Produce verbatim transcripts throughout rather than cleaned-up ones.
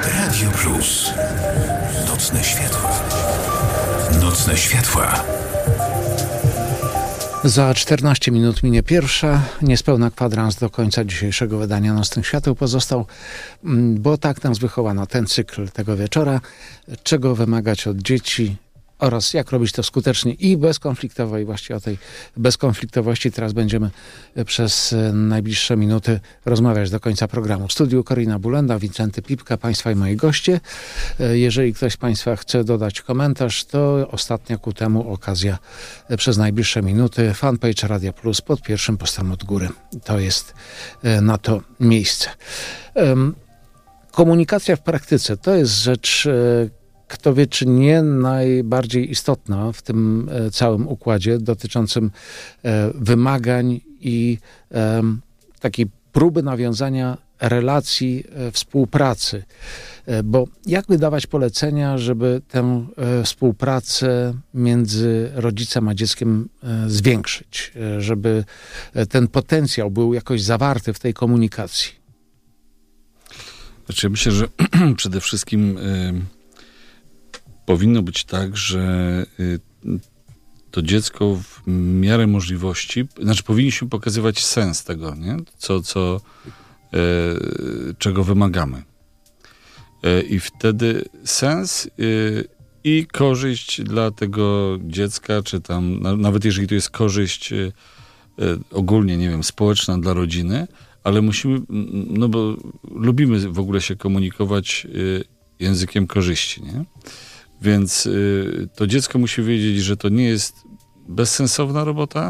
Radio Plus. Nocne światła. Nocne światła. Za czternaście minut minie pierwsza, niespełna kwadrans do końca dzisiejszego wydania Nocnych Świateł pozostał, bo tak nas wychowano ten cykl tego wieczora, czego wymagać od dzieci oraz jak robić to skutecznie i bezkonfliktowo. I właściwie o tej bezkonfliktowości teraz będziemy przez najbliższe minuty rozmawiać do końca programu. W studiu Korina Bulenda, Wincenty Pipka, Państwa i moi goście. Jeżeli ktoś z Państwa chce dodać komentarz, to ostatnia ku temu okazja przez najbliższe minuty. Fanpage Radia Plus pod pierwszym postem od góry. To jest na to miejsce. Komunikacja w praktyce to jest rzecz, kto wie, czy nie najbardziej istotna w tym e, całym układzie dotyczącym e, wymagań i e, takiej próby nawiązania relacji e, współpracy. E, bo jak wydawać polecenia, żeby tę e, współpracę między rodzicem a dzieckiem e, zwiększyć, e, żeby e, ten potencjał był jakoś zawarty w tej komunikacji? Znaczy, myślę, że przede wszystkim y powinno być tak, że to dziecko w miarę możliwości, znaczy powinniśmy pokazywać sens tego, nie? Co, co, e, czego wymagamy. E, I wtedy sens e, i korzyść dla tego dziecka, czy tam, na, nawet jeżeli to jest korzyść e, ogólnie, nie wiem, społeczna dla rodziny, ale musimy, no bo lubimy w ogóle się komunikować e, językiem korzyści, nie? Więc y, to dziecko musi wiedzieć, że to nie jest bezsensowna robota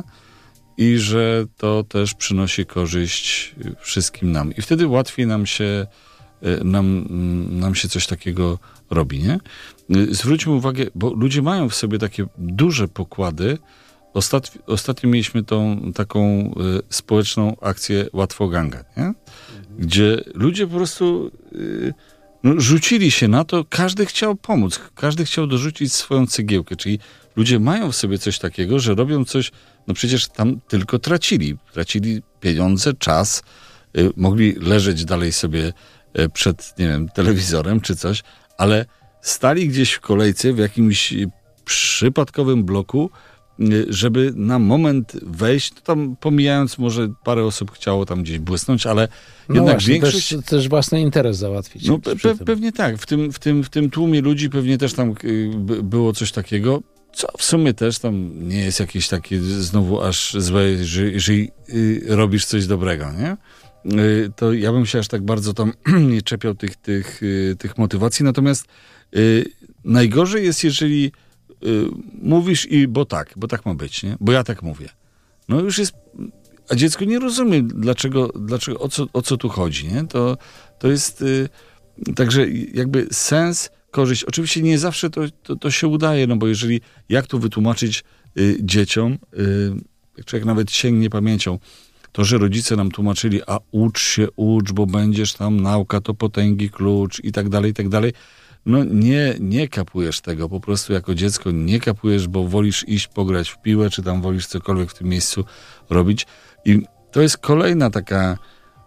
i że to też przynosi korzyść wszystkim nam. I wtedy łatwiej nam się, y, nam, nam się coś takiego robi, nie? Y, zwróćmy uwagę, bo ludzie mają w sobie takie duże pokłady. Ostat, ostatnio mieliśmy tą taką y, społeczną akcję Łatwoganga, nie? Gdzie ludzie po prostu... Y, No, rzucili się na to, każdy chciał pomóc, każdy chciał dorzucić swoją cegiełkę, czyli ludzie mają w sobie coś takiego, że robią coś, no przecież tam tylko tracili, tracili pieniądze, czas, y, mogli leżeć dalej sobie y, przed, nie wiem, telewizorem czy coś, ale stali gdzieś w kolejce w jakimś przypadkowym bloku, y, żeby na moment wejść, to tam pomijając, może parę osób chciało tam gdzieś błysnąć, ale no jednak właśnie, większość... Też, też własny interes załatwić. No pe- pe- pewnie tak. W tym, w, tym, w tym tłumie ludzi pewnie też tam y, by, było coś takiego, co w sumie też tam nie jest jakieś takie znowu aż złe, że, jeżeli y, robisz coś dobrego, nie? Y, to ja bym się aż tak bardzo tam nie czepiał tych, tych, y, tych motywacji. Natomiast y, najgorzej jest, jeżeli y, mówisz i bo tak, bo tak ma być, nie? Bo ja tak mówię. No już jest... A dziecko nie rozumie, dlaczego, dlaczego o, co, o co tu chodzi, nie? To, to jest y, także jakby sens, korzyść. Oczywiście nie zawsze to, to, to się udaje, no bo jeżeli, jak tu wytłumaczyć y, dzieciom, y, jak człowiek nawet sięgnie pamięcią, to, że rodzice nam tłumaczyli, a ucz się, ucz, bo będziesz tam, nauka to potęgi klucz i tak dalej, i tak dalej. No nie, nie kapujesz tego, po prostu jako dziecko nie kapujesz, bo wolisz iść pograć w piłę, czy tam wolisz cokolwiek w tym miejscu robić. I to jest kolejna taka,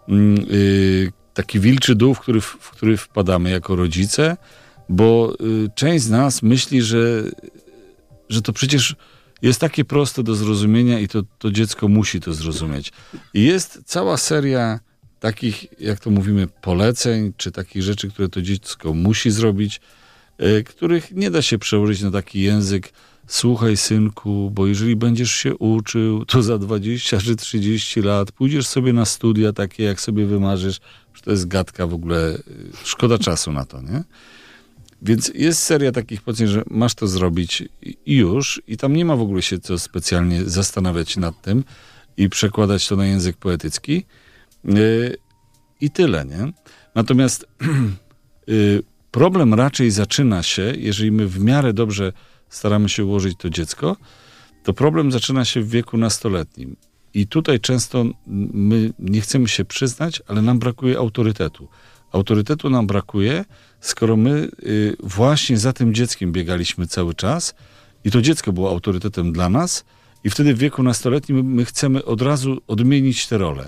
yy, taki wilczy dół, w który, w który wpadamy jako rodzice, bo yy, część z nas myśli, że, że to przecież jest takie proste do zrozumienia i to, to dziecko musi to zrozumieć. I jest cała seria takich, jak to mówimy, poleceń, czy takich rzeczy, które to dziecko musi zrobić, yy, których nie da się przełożyć na taki język. Słuchaj, synku, bo jeżeli będziesz się uczył, to za dwadzieścia czy trzydzieści lat pójdziesz sobie na studia takie, jak sobie wymarzysz. To jest gadka w ogóle, szkoda czasu na to, nie? Więc jest seria takich poleceń, że masz to zrobić i już. I tam nie ma w ogóle się co specjalnie zastanawiać nad tym i przekładać to na język poetycki. Yy, I tyle, nie? Natomiast yy, problem raczej zaczyna się, jeżeli my w miarę dobrze staramy się ułożyć to dziecko, to problem zaczyna się w wieku nastoletnim. I tutaj często my nie chcemy się przyznać, ale nam brakuje autorytetu. Autorytetu nam brakuje, skoro my y, właśnie za tym dzieckiem biegaliśmy cały czas i to dziecko było autorytetem dla nas i wtedy w wieku nastoletnim my chcemy od razu odmienić te role.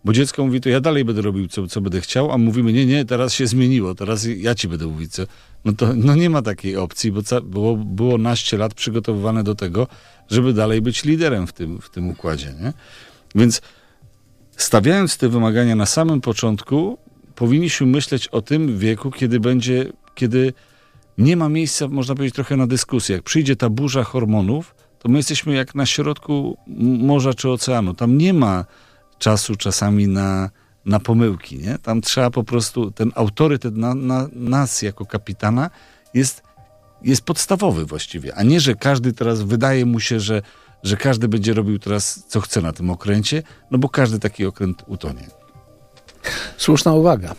bo dziecko mówi, to ja dalej będę robił, co, co będę chciał, a mówimy, nie, nie, teraz się zmieniło, teraz ja ci będę mówić, co. No to no nie ma takiej opcji, bo ca- było, było naście lat przygotowywane do tego, żeby dalej być liderem w tym, w tym układzie, nie? Więc stawiając te wymagania na samym początku, powinniśmy myśleć o tym wieku, kiedy będzie, kiedy nie ma miejsca, można powiedzieć, trochę na dyskusję. Jak przyjdzie ta burza hormonów, to my jesteśmy jak na środku morza czy oceanu. Tam nie ma czasu czasami na, na pomyłki, nie? Tam trzeba po prostu, ten autorytet na, na nas jako kapitana jest, jest podstawowy właściwie, a nie, że każdy teraz wydaje mu się, że, że każdy będzie robił teraz co chce na tym okręcie, no bo każdy taki okręt utonie. Słuszna uwaga.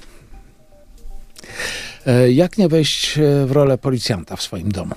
Jak nie wejść w rolę policjanta w swoim domu?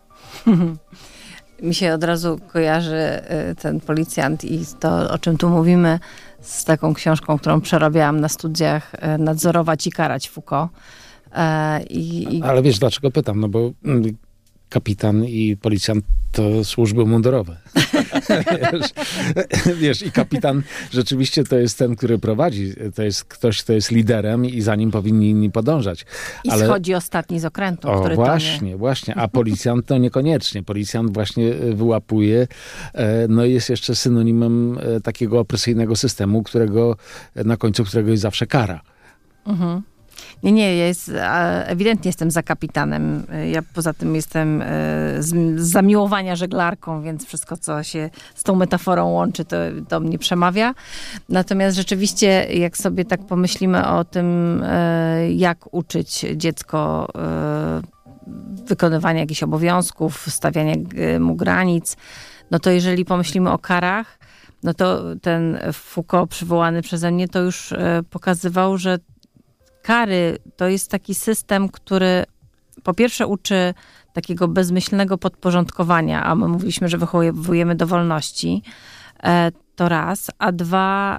Mi się od razu kojarzy ten policjant i to, o czym tu mówimy, z taką książką, którą przerabiałam na studiach, Nadzorować i karać Foucault. I, i... Ale wiesz, dlaczego pytam? No bo kapitan i policjant to służby mundurowe. wiesz, wiesz, i kapitan rzeczywiście to jest ten, który prowadzi. To jest ktoś, kto jest liderem i za nim powinni inni podążać. I Ale... schodzi ostatni z okrętu, o, który właśnie, tonie. właśnie. A policjant to niekoniecznie. Policjant właśnie wyłapuje, no i jest jeszcze synonimem takiego opresyjnego systemu, którego, na końcu którego jest zawsze kara. Mhm. Nie, nie, ja jest, ewidentnie jestem za kapitanem. Ja poza tym jestem z, z zamiłowania żeglarką, więc wszystko, co się z tą metaforą łączy, to do mnie przemawia. Natomiast rzeczywiście, jak sobie tak pomyślimy o tym, jak uczyć dziecko wykonywania jakichś obowiązków, stawiania mu granic, no to jeżeli pomyślimy o karach, no to ten Foucault przywołany przeze mnie to już pokazywał, że kary to jest taki system, który po pierwsze uczy takiego bezmyślnego podporządkowania, a my mówiliśmy, że wychowujemy do wolności, to raz, a dwa,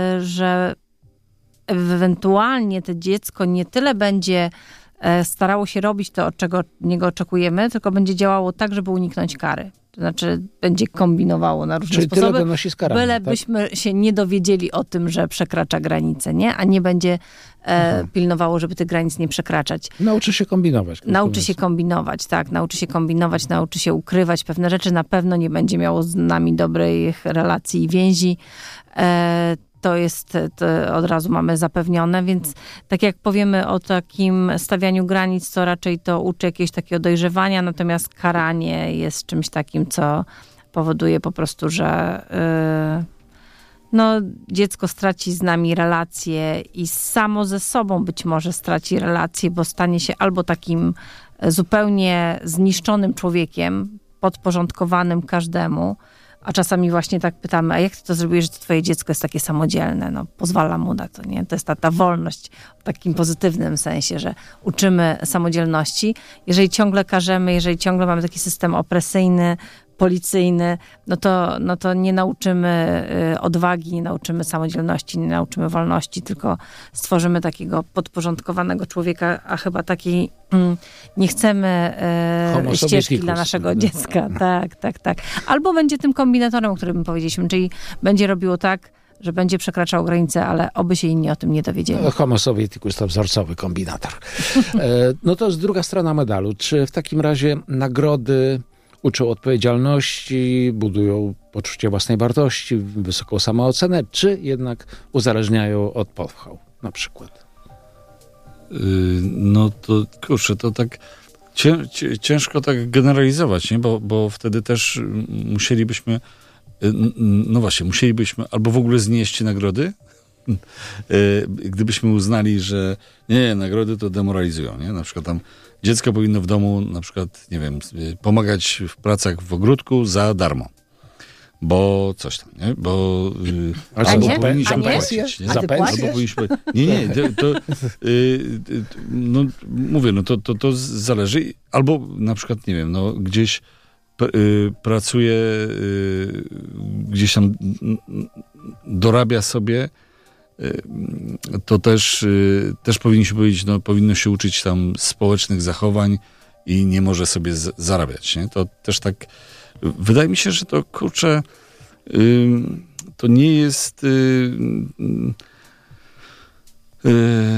że ewentualnie to dziecko nie tyle będzie starało się robić to, od czego od niego oczekujemy, tylko będzie działało tak, żeby uniknąć kary. To znaczy będzie kombinowało na różne Czyli sposoby, tyle wynosi z karami, byle tak? byśmy się nie dowiedzieli o tym, że przekracza granicę, nie? A nie będzie e, pilnowało, żeby tych granic nie przekraczać. Nauczy się kombinować. Nauczy się kombinować, tak. Nauczy się kombinować, nauczy się ukrywać pewne rzeczy. Na pewno nie będzie miało z nami dobrych relacji i więzi. E, To jest, to od razu mamy zapewnione, więc tak jak powiemy o takim stawianiu granic, to raczej to uczy jakiegoś takiego dojrzewania, natomiast karanie jest czymś takim, co powoduje po prostu, że yy, no, dziecko straci z nami relacje i samo ze sobą być może straci relacje, bo stanie się albo takim zupełnie zniszczonym człowiekiem, podporządkowanym każdemu, a czasami właśnie tak pytamy, a jak ty to zrobiłeś, że to twoje dziecko jest takie samodzielne? No, pozwala mu na to, nie? To jest ta, ta wolność w takim pozytywnym sensie, że uczymy samodzielności. Jeżeli ciągle karzemy, jeżeli ciągle mamy taki system opresyjny, policyjny, no to, no to nie nauczymy odwagi, nie nauczymy samodzielności, nie nauczymy wolności, tylko stworzymy takiego podporządkowanego człowieka, a chyba takiej mm, nie chcemy e, ścieżki dla naszego dziecka. Tak, tak, tak. Albo będzie tym kombinatorem, o którym powiedzieliśmy, czyli będzie robiło tak, że będzie przekraczał granicę, ale oby się inni o tym nie dowiedzieli. Homo sovieticus to wzorcowy kombinator. E, no to jest druga strona medalu. Czy w takim razie nagrody uczą odpowiedzialności, budują poczucie własnej wartości, wysoką samoocenę, czy jednak uzależniają od pochwał, na przykład? Yy, no to kurczę, to tak cię, cię, ciężko tak generalizować, nie? Bo, bo wtedy też musielibyśmy, yy, no właśnie, musielibyśmy albo w ogóle znieść nagrody, yy, gdybyśmy uznali, że nie, nie, nagrody to demoralizują, nie? Na przykład tam dziecko powinno w domu na przykład, nie wiem, pomagać w pracach w ogródku za darmo. Bo coś tam, nie? Bo yy, a albo nie? powinniśmy A nie? płacić, nie? A ty płacisz? Albo powinniśmy... Nie, nie, to, to yy, no mówię, no to, to, to zależy. Albo na przykład, nie wiem, no gdzieś yy, pracuje, yy, gdzieś tam dorabia sobie, to też, też powinniśmy powiedzieć, no powinno się uczyć tam społecznych zachowań i nie może sobie z, zarabiać, nie? To też tak, wydaje mi się, że to kurczę, yy, to nie jest, yy, Yy...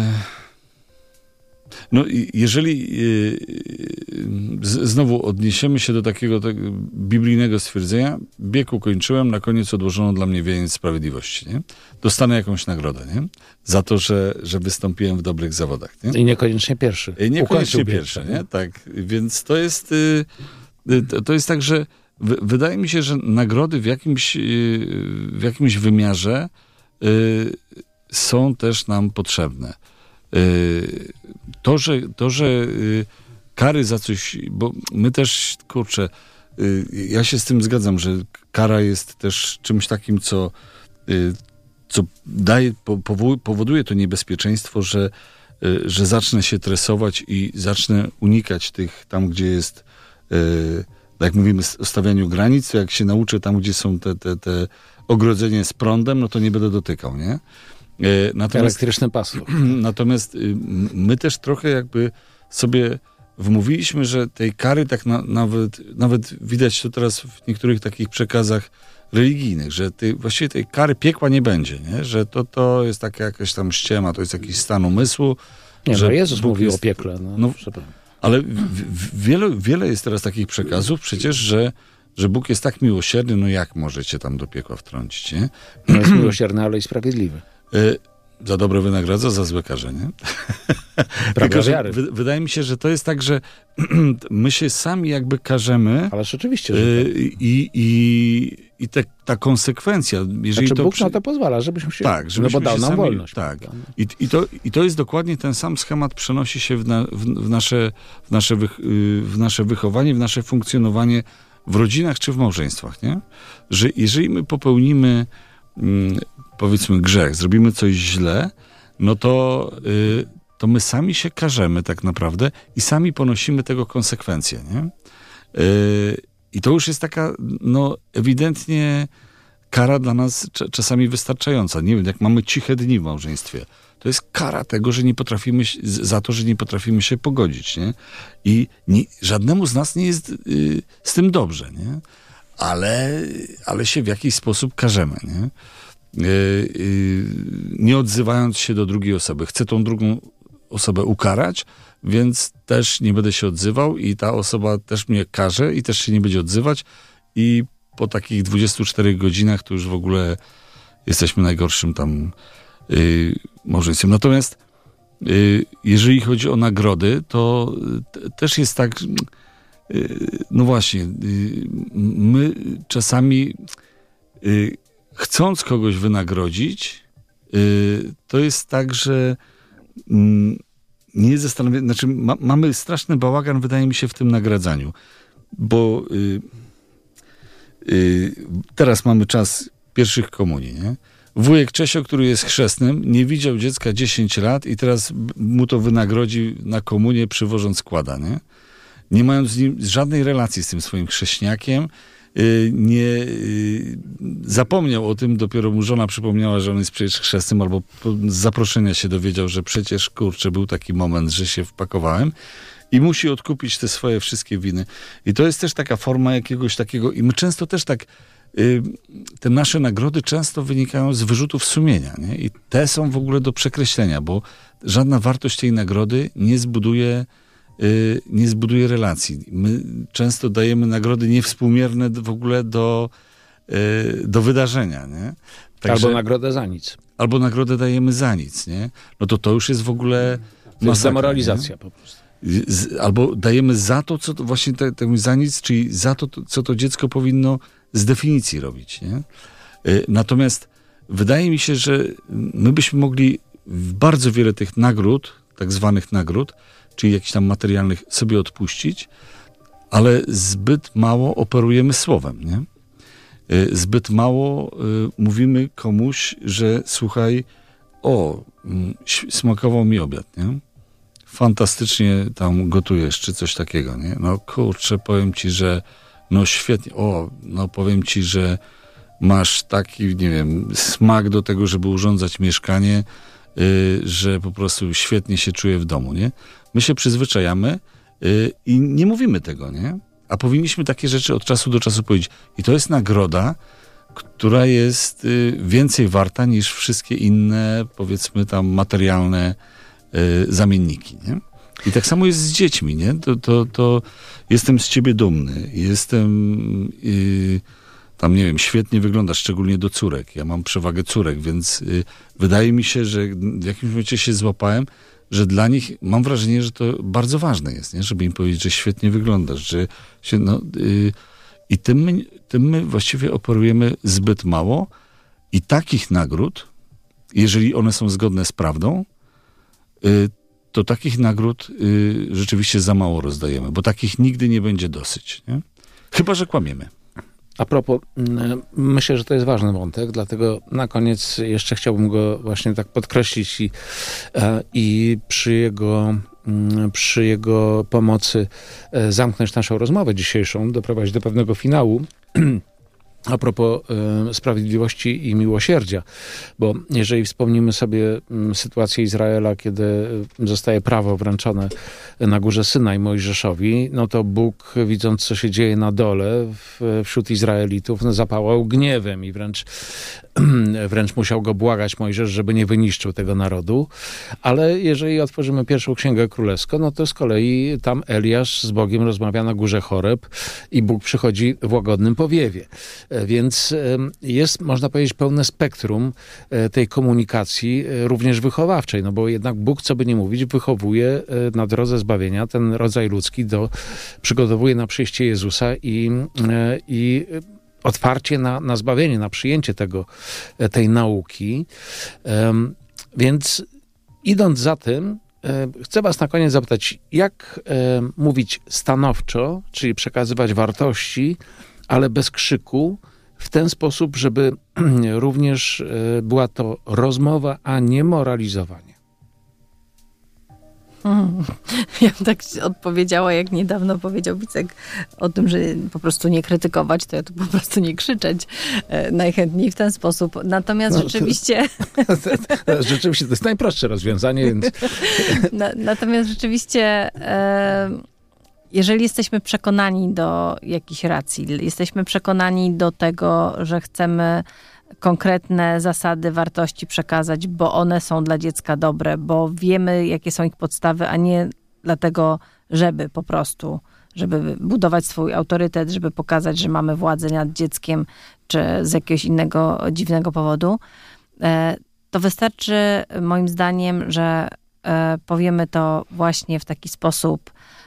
No jeżeli z, znowu odniesiemy się do takiego tak, biblijnego stwierdzenia, bieg ukończyłem, na koniec odłożono dla mnie wieniec sprawiedliwości. Nie? Dostanę jakąś nagrodę, nie? Za to, że, że wystąpiłem w dobrych zawodach. Nie? I niekoniecznie pierwszy. I niekoniecznie pierwszy, nie? Tak. Więc to jest, to jest tak, że wydaje mi się, że nagrody w jakimś, w jakimś wymiarze są też nam potrzebne. To, że, to, że kary za coś, bo my też, kurczę, ja się z tym zgadzam, że kara jest też czymś takim, co, co daje, powoduje to niebezpieczeństwo, że, że zacznę się tresować i zacznę unikać tych tam, gdzie jest, jak mówimy o stawianiu granic, to jak się nauczę tam, gdzie są te, te, te ogrodzenie z prądem, no to nie będę dotykał, nie? Natomiast, elektryczne pasmo. Natomiast my też trochę jakby sobie wmówiliśmy, że tej kary tak na, nawet, nawet widać to teraz w niektórych takich przekazach religijnych, że tej, właściwie tej kary piekła nie będzie, nie? Że to, to jest taka jakaś tam ściema, to jest jakiś stan umysłu. Nie, że no Jezus Bóg mówił jest, o piekle. No, no, ale w, w, wiele, wiele jest teraz takich przekazów przecież, że że Bóg jest tak miłosierny, no jak możecie tam do piekła wtrącić, nie? No jest miłosierny, ale i sprawiedliwy. Y, za dobre wynagradza, za złe karze, nie? Tylko, że wy, wydaje mi się, że to jest tak, że my się sami jakby karzemy. Ale rzeczywiście, że tak. y, I, i, i te, ta konsekwencja, jeżeli znaczy, to... Bóg na to pozwala, żebyśmy się... Tak, żebyśmy no bo dał się nam sami, wolność. Tak. I, i, to, I to jest dokładnie ten sam schemat, przenosi się w, na, w, w, nasze, w, nasze wych, w nasze wychowanie, w nasze funkcjonowanie w rodzinach czy w małżeństwach, nie? Że jeżeli my popełnimy mm, powiedzmy grzech, zrobimy coś źle, no to, y, to my sami się karzemy tak naprawdę i sami ponosimy tego konsekwencje, nie? Y, I to już jest taka, no ewidentnie kara dla nas cz- czasami wystarczająca. Nie wiem, jak mamy ciche dni w małżeństwie, to jest kara tego, że nie potrafimy, za to, że nie potrafimy się pogodzić, nie? I nie, żadnemu z nas nie jest y, z tym dobrze, nie? Ale, ale się w jakiś sposób karzemy, nie? Y, y, nie odzywając się do drugiej osoby. Chcę tą drugą osobę ukarać, więc też nie będę się odzywał i ta osoba też mnie karze i też się nie będzie odzywać i po takich dwudziestu czterech godzinach to już w ogóle jesteśmy najgorszym tam y, małżeństwem. Natomiast y, jeżeli chodzi o nagrody, to t- też jest tak, y, no właśnie, y, my czasami y, chcąc kogoś wynagrodzić, y, to jest tak, że y, nie zastanawiamy, znaczy ma, mamy straszny bałagan, wydaje mi się, w tym nagradzaniu, bo y, y, teraz mamy czas pierwszych komunii, nie? Wujek Czesio, który jest chrzestnym, nie widział dziecka dziesięć lat i teraz mu to wynagrodzi na komunię, przywożąc składa, nie? Nie mając z nim żadnej relacji z tym swoim chrześniakiem, yy, nie yy, zapomniał o tym, dopiero mu żona przypomniała, że on jest przecież chrzestnym, albo z zaproszenia się dowiedział, że przecież, kurczę, był taki moment, że się wpakowałem i musi odkupić te swoje wszystkie winy. I to jest też taka forma jakiegoś takiego, i my często też tak te nasze nagrody często wynikają z wyrzutów sumienia, nie? I te są w ogóle do przekreślenia, bo żadna wartość tej nagrody nie zbuduje, yy, nie zbuduje relacji. My często dajemy nagrody niewspółmierne w ogóle do, yy, do wydarzenia, nie? Także, albo nagrodę za nic. Albo nagrodę dajemy za nic, nie? No to to już jest w ogóle to jest demoralizacja po prostu. Z, albo dajemy za to, co to właśnie te, te za nic, czyli za to, co to dziecko powinno z definicji robić, nie? Natomiast wydaje mi się, że my byśmy mogli bardzo wiele tych nagród, tak zwanych nagród, czyli jakichś tam materialnych, sobie odpuścić, ale zbyt mało operujemy słowem, nie? Zbyt mało mówimy komuś, że słuchaj, o, smakował mi obiad, nie? Fantastycznie tam gotujesz, czy coś takiego, nie? No kurczę, powiem ci, że no świetnie, o, no powiem ci, że masz taki, nie wiem, smak do tego, żeby urządzać mieszkanie, yy, że po prostu świetnie się czuję w domu, nie? My się przyzwyczajamy yy, i nie mówimy tego, nie? A powinniśmy takie rzeczy od czasu do czasu powiedzieć. I to jest nagroda która jest y, więcej warta niż wszystkie inne, powiedzmy tam materialne y, zamienniki, nie? I tak samo jest z dziećmi, nie? To, to, to jestem z ciebie dumny, jestem y, tam, nie wiem, świetnie wyglądasz, szczególnie do córek. Ja mam przewagę córek, więc y, wydaje mi się, że w jakimś momencie się złapałem, że dla nich, mam wrażenie, że to bardzo ważne jest, nie? Żeby im powiedzieć, że świetnie wyglądasz, że się, no, y, i tym my, tym my właściwie operujemy zbyt mało i takich nagród, jeżeli one są zgodne z prawdą, y, to takich nagród y, rzeczywiście za mało rozdajemy, bo takich nigdy nie będzie dosyć, nie? Chyba że kłamiemy. A propos, myślę, że to jest ważny wątek, dlatego na koniec jeszcze chciałbym go właśnie tak podkreślić i, i przy jego, przy jego pomocy zamknąć naszą rozmowę dzisiejszą, doprowadzić do pewnego finału. A propos y, sprawiedliwości i miłosierdzia, bo jeżeli wspomnimy sobie y, sytuację Izraela, kiedy y, zostaje prawo wręczone na górze Synaj Mojżeszowi, no to Bóg, widząc co się dzieje na dole w, wśród Izraelitów, no, zapałał gniewem i wręcz, wręcz musiał go błagać Mojżesz, żeby nie wyniszczył tego narodu. Ale jeżeli otworzymy pierwszą Księgę Królewską, no to z kolei tam Eliasz z Bogiem rozmawia na górze Choreb i Bóg przychodzi w łagodnym powiewie. Więc jest, można powiedzieć, pełne spektrum tej komunikacji, również wychowawczej, no bo jednak Bóg, co by nie mówić, wychowuje na drodze zbawienia ten rodzaj ludzki, do, przygotowuje na przyjście Jezusa i, i otwarcie na, na zbawienie, na przyjęcie tego, tej nauki. Więc idąc za tym, chcę was na koniec zapytać, jak mówić stanowczo, czyli przekazywać wartości, ale bez krzyku, w ten sposób, żeby również była to rozmowa, a nie moralizowanie. Hmm. Ja bym tak odpowiedziała, jak niedawno powiedział Wicek o tym, że po prostu nie krytykować, to ja tu po prostu nie krzyczeć. Najchętniej w ten sposób. Natomiast no, rzeczywiście... To, to, rzeczywiście to jest najprostsze rozwiązanie, więc... Na, natomiast rzeczywiście... E, Jeżeli jesteśmy przekonani do jakichś racji, jesteśmy przekonani do tego, że chcemy konkretne zasady, wartości przekazać, bo one są dla dziecka dobre, bo wiemy, jakie są ich podstawy, a nie dlatego, żeby po prostu, żeby budować swój autorytet, żeby pokazać, że mamy władzę nad dzieckiem, czy z jakiegoś innego dziwnego powodu, to wystarczy moim zdaniem, że powiemy to właśnie w taki sposób,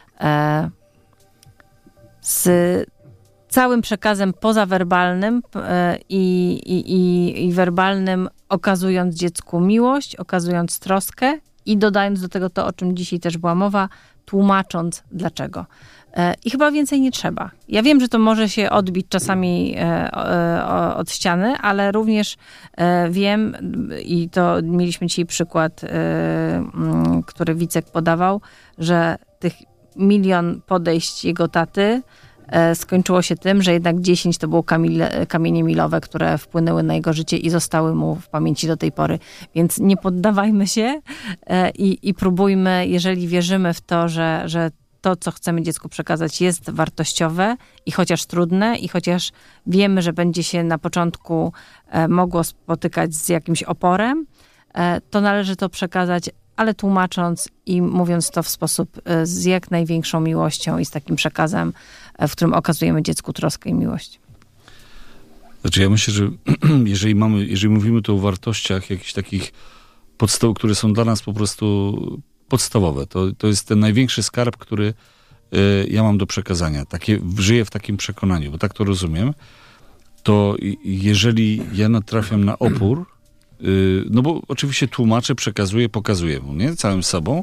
z całym przekazem pozawerbalnym i, i, i, i werbalnym, okazując dziecku miłość, okazując troskę i dodając do tego to, o czym dzisiaj też była mowa, tłumacząc dlaczego. I chyba więcej nie trzeba. Ja wiem, że to może się odbić czasami od ściany, ale również wiem, i to mieliśmy dzisiaj przykład, który Wicek podawał, że tych milion podejść jego taty skończyło się tym, że jednak dziesięć to było kamile, kamienie milowe, które wpłynęły na jego życie i zostały mu w pamięci do tej pory. Więc nie poddawajmy się i, i próbujmy, jeżeli wierzymy w to, że, że to, co chcemy dziecku przekazać, jest wartościowe i chociaż trudne, i chociaż wiemy, że będzie się na początku mogło spotykać z jakimś oporem, to należy to przekazać, ale tłumacząc i mówiąc to w sposób z jak największą miłością i z takim przekazem, w którym okazujemy dziecku troskę i miłość. Znaczy ja myślę, że jeżeli mamy, jeżeli mówimy tu o wartościach jakichś takich podstaw, które są dla nas po prostu podstawowe, to, to jest ten największy skarb, który y, ja mam do przekazania. Takie, żyję w takim przekonaniu, bo tak to rozumiem, to jeżeli ja natrafiam na opór, no bo oczywiście tłumaczę, przekazuję, pokazuję mu, nie? Całym sobą.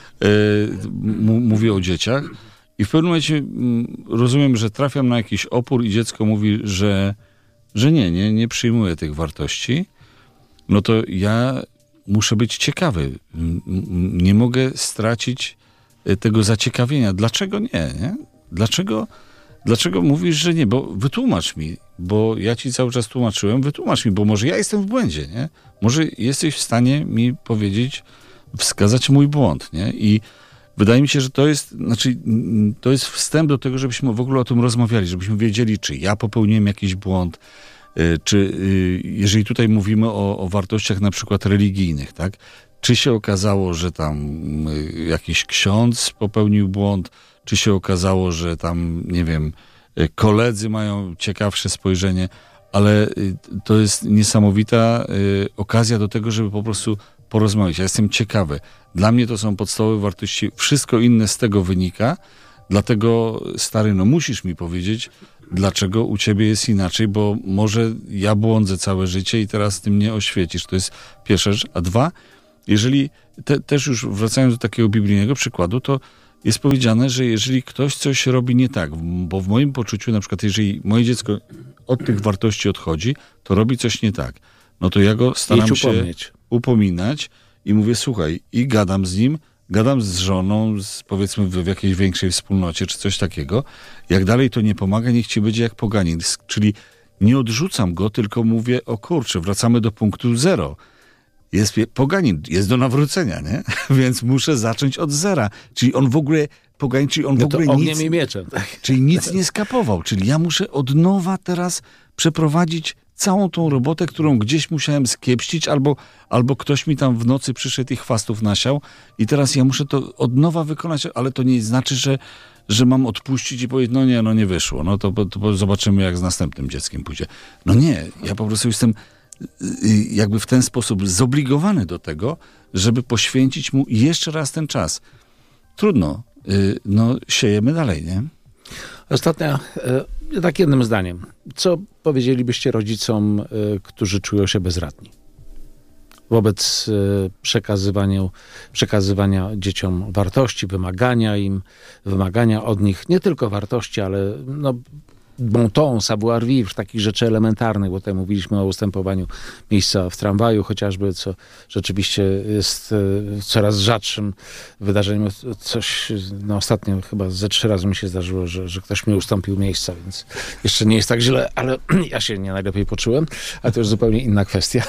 M- mówię o dzieciach i w pewnym momencie m, rozumiem, że trafiam na jakiś opór i dziecko mówi, że, że nie, nie, nie przyjmuje tych wartości. No to ja muszę być ciekawy. M- nie mogę stracić tego zaciekawienia. Dlaczego nie, nie? Dlaczego, dlaczego mówisz, że nie? Bo wytłumacz mi. Bo ja ci cały czas tłumaczyłem, wytłumacz mi, bo może ja jestem w błędzie, nie? Może jesteś w stanie mi powiedzieć, wskazać mój błąd, nie? I wydaje mi się, że to jest, znaczy, to jest wstęp do tego, żebyśmy w ogóle o tym rozmawiali, żebyśmy wiedzieli, czy ja popełniłem jakiś błąd, Czy jeżeli tutaj mówimy o, o wartościach na przykład religijnych, tak? Czy się okazało, że tam jakiś ksiądz popełnił błąd, czy się okazało, że tam, nie wiem, koledzy mają ciekawsze spojrzenie, ale to jest niesamowita okazja do tego, żeby po prostu porozmawiać. Ja jestem ciekawy. Dla mnie to są podstawowe wartości. Wszystko inne z tego wynika. Dlatego, stary, no musisz mi powiedzieć, dlaczego u ciebie jest inaczej, bo może ja błądzę całe życie i teraz ty mnie oświecisz. To jest pierwsza rzecz. A dwa, jeżeli, te, też już wracając do takiego biblijnego przykładu, to jest powiedziane, że jeżeli ktoś coś robi nie tak, bo w moim poczuciu, na przykład jeżeli moje dziecko od tych wartości odchodzi, to robi coś nie tak, no to ja go staram się upominać i mówię, słuchaj, i gadam z nim, gadam z żoną, z, powiedzmy w, w jakiejś większej wspólnocie, czy coś takiego. Jak dalej to nie pomaga, niech ci będzie jak poganin. Czyli nie odrzucam go, tylko mówię, o kurczę, wracamy do punktu zero. Jest poganin, jest do nawrócenia, nie? Więc muszę zacząć od zera. Czyli on w ogóle, poganin, czyli on w no ogóle to nic... i mieczem, tak? Czyli nic nie skapował. Czyli ja muszę od nowa teraz przeprowadzić całą tą robotę, którą gdzieś musiałem skiepścić, albo, albo ktoś mi tam w nocy przyszedł i chwastów nasiał i teraz ja muszę to od nowa wykonać, ale to nie znaczy, że, że mam odpuścić i powiedzieć, no nie, no nie wyszło, no to, to zobaczymy, jak z następnym dzieckiem pójdzie. No nie, ja po prostu jestem jakby w ten sposób zobligowany do tego, żeby poświęcić mu jeszcze raz ten czas. Trudno, no siejemy dalej, nie? Ostatnio, tak jednym zdaniem, co powiedzielibyście rodzicom, którzy czują się bezradni wobec przekazywania, przekazywania dzieciom wartości, wymagania im, wymagania od nich nie tylko wartości, ale no, bon ton, savoir vivre, takich rzeczy elementarnych, bo tutaj mówiliśmy o ustępowaniu miejsca w tramwaju chociażby, co rzeczywiście jest coraz rzadszym wydarzeniem. Coś, no ostatnio chyba ze trzy razy mi się zdarzyło, że, że ktoś mi ustąpił miejsca, więc jeszcze nie jest tak źle, ale ja się nie najlepiej poczułem, a to już zupełnie inna kwestia.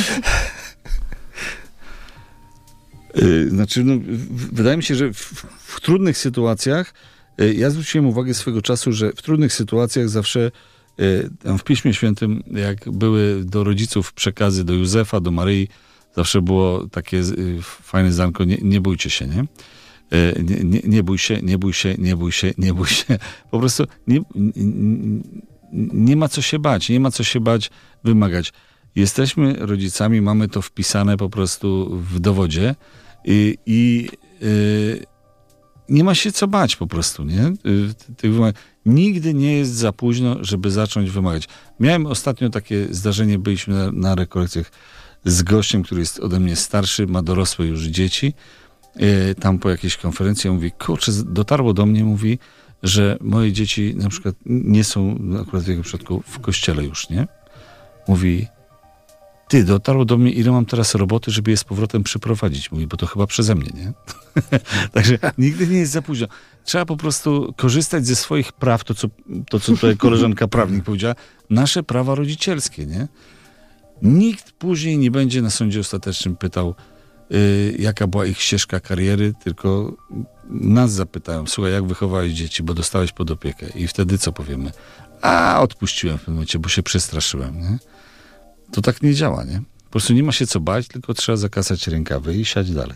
Znaczy, no, wydaje mi się, że w, w trudnych sytuacjach ja zwróciłem uwagę swego czasu, że w trudnych sytuacjach zawsze tam w Piśmie Świętym, jak były do rodziców przekazy do Józefa, do Maryi, zawsze było takie fajne zdanko, nie, nie bójcie się, nie? Nie, nie? Nie bój się, nie bój się, nie bój się, nie bój się. Po prostu nie, nie, nie ma co się bać, nie ma co się bać wymagać. Jesteśmy rodzicami, mamy to wpisane po prostu w dowodzie i, i yy, nie ma się co bać po prostu, nie? Tych wymagań. Nigdy nie jest za późno, żeby zacząć wymagać. Miałem ostatnio takie zdarzenie, byliśmy na, na rekolekcjach z gościem, który jest ode mnie starszy, ma dorosłe już dzieci. Yy, tam po jakiejś konferencji on mówi, kurczę, dotarło do mnie, mówi, że moje dzieci na przykład nie są, akurat w jego przypadku, w kościele już, nie? Mówi, ty, dotarło do mnie, ile mam teraz roboty, żeby je z powrotem przyprowadzić. Mówi, bo to chyba przeze mnie, nie? Także nigdy nie jest za późno. Trzeba po prostu korzystać ze swoich praw, to co, to, co tutaj koleżanka prawnik powiedziała, nasze prawa rodzicielskie, nie? Nikt później nie będzie na sądzie ostatecznym pytał, yy, jaka była ich ścieżka kariery, tylko nas zapytają, słuchaj, jak wychowałeś dzieci, bo dostałeś pod opiekę. I wtedy co powiemy? A, odpuściłem w tym momencie, bo się przestraszyłem, nie? To tak nie działa, nie? Po prostu nie ma się co bać, tylko trzeba zakasać rękawy i siać dalej.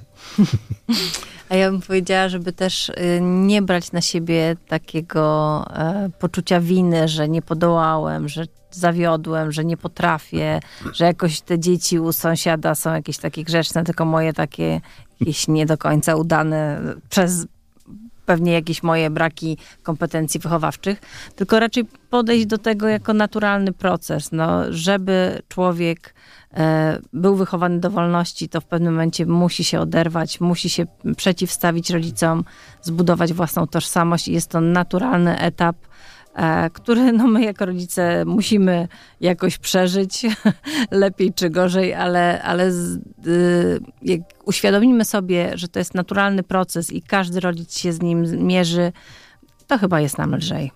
A ja bym powiedziała, żeby też nie brać na siebie takiego e, poczucia winy, że nie podołałem, że zawiodłem, że nie potrafię, że jakoś te dzieci u sąsiada są jakieś takie grzeczne, tylko moje takie jakieś nie do końca udane przez pewnie jakieś moje braki kompetencji wychowawczych, tylko raczej podejść do tego jako naturalny proces. No, żeby człowiek e, był wychowany do wolności, to w pewnym momencie musi się oderwać, musi się przeciwstawić rodzicom, zbudować własną tożsamość i jest to naturalny etap, e, który no, my jako rodzice musimy jakoś przeżyć, lepiej czy gorzej, ale, ale z, y, jak uświadomimy sobie, że to jest naturalny proces i każdy rodzic się z nim mierzy, to chyba jest nam lżej.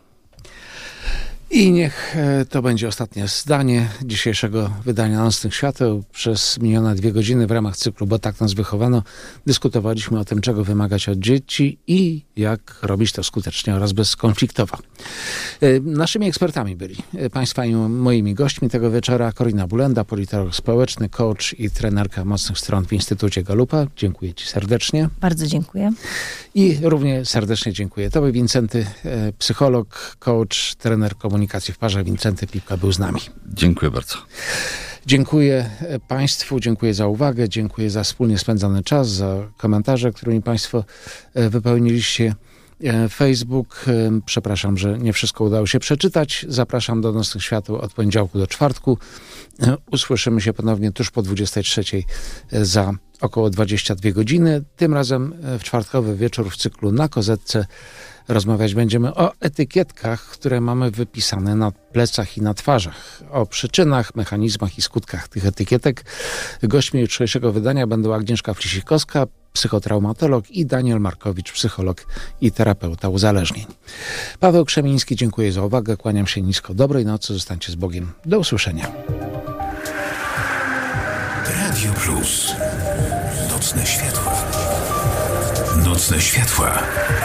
I niech to będzie ostatnie zdanie dzisiejszego wydania Nocnych Świateł. Przez minione dwie godziny w ramach cyklu Bo tak nas wychowano dyskutowaliśmy o tym, czego wymagać od dzieci i jak robić to skutecznie oraz bezkonfliktowo. Naszymi ekspertami byli Państwa i moimi gośćmi tego wieczora Korina Bulenda, politolog społeczny, coach i trenerka mocnych stron w Instytucie Galupa. Dziękuję Ci serdecznie. Bardzo dziękuję. I równie serdecznie dziękuję Tobie, Wincenty, psycholog, coach, trener komunikacji w parze. Wincenty Pipka był z nami. Dziękuję bardzo. Dziękuję Państwu, dziękuję za uwagę, dziękuję za wspólnie spędzony czas, za komentarze, którymi Państwo wypełniliście Facebook. Przepraszam, że nie wszystko udało się przeczytać. Zapraszam do Nocnych Świateł od poniedziałku do czwartku. Usłyszymy się ponownie tuż po dwudziestej trzeciej za około dwadzieścia dwie godziny. Tym razem w czwartkowy wieczór w cyklu Na Kozetce rozmawiać będziemy o etykietkach, które mamy wypisane na plecach i na twarzach. O przyczynach, mechanizmach i skutkach tych etykietek. Gośćmi jutrzejszego wydania będą Agnieszka Flisikowska, psychotraumatolog, i Daniel Markowicz, psycholog i terapeuta uzależnień. Paweł Krzemiński, dziękuję za uwagę, kłaniam się nisko. Dobrej nocy, zostańcie z Bogiem. Do usłyszenia. Radio Plus. Nocne światła. Nocne światła.